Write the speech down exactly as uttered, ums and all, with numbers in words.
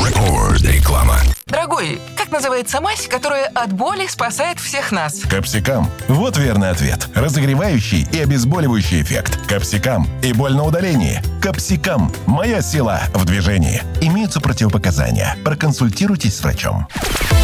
Реклама. Дорогой, как называется мазь, которая от боли спасает всех нас? Капсикам. Вот верный ответ. Разогревающий и обезболивающий эффект. Капсикам. И боль на удалении. Капсикам. Моя сила в движении. Имеются противопоказания. Проконсультируйтесь с врачом.